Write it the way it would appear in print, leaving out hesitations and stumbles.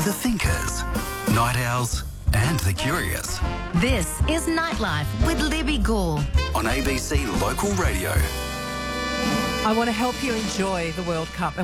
the thinkers, night owls and the curious. This is Nightlife with Libby Gore On ABC Local Radio. I want to help you enjoy the World Cup.